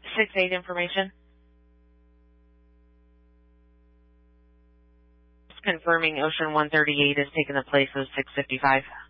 6-8 information. Just confirming Ocean 138 has taken the place of 655.